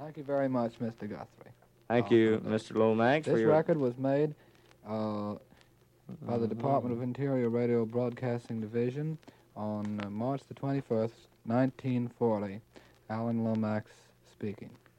Thank you very much, Mr. Guthrie. Thank you, Mr. Lomax. This record was made by the Department of Interior Radio Broadcasting Division on March the 21st, 1940. Alan Lomax speaking.